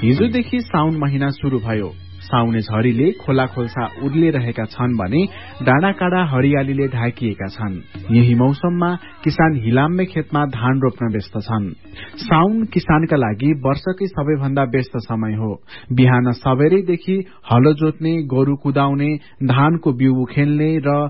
हिजोदेखि साउन महिना शुरू भयो। साउने झरीले खोला खोल्सा उर्लिरहेका छन् भने डाँडाकाँडा हरियालीले ढाकिएका छन्। यही मौसममा किसान हिलाम्मे खेतमा धान रोप्न व्यस्त छन्। साउन किसानका लागि वर्षकै सबैभन्दा व्यस्त समय हो। बिहान सबेरैदेखि हलो जोत्ने, गोरु कुदाउने, धानको बिउ उखेल्ने र